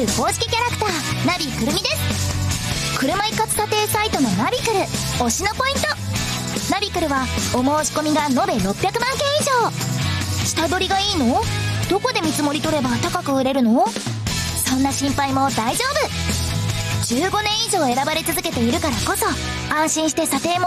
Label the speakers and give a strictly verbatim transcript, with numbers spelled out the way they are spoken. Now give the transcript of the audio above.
Speaker 1: る公式キャラクターナビくるみです。車一括査定サイトのナビクル推しのポイント。ナビクルはお申し込みが延べろっぴゃくまんけん以上。下取りがいいの？どこで見積もり取れば高く売れるの？そんな心配も大丈夫。じゅうごねん以上選ばれ続けているからこそ安心して査定も